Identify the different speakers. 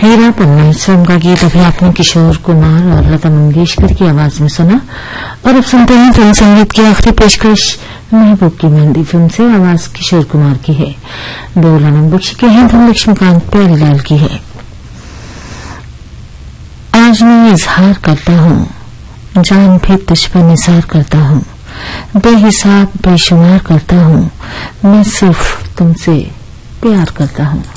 Speaker 1: हीरा पन्ना इस फिल्म का गीत अभी आपने किशोर कुमार और लता मंगेशकर की आवाज में सुना। और अब सुनते हैं फिल्म संगीत की आखिरी पेशकश महबूब की मेहंदी फिल्म से। आवाज किशोर कुमार की है, बोल आनंद बख्शी के हैं, धन लक्ष्मीकांत प्यारीलाल की है। आज मैं इजहार करता हूँ, जान भी तुझ पर निसार करता हूँ, बेहिसाब बेशुमार करता हूँ, मैं सिर्फ तुमसे प्यार करता हूँ।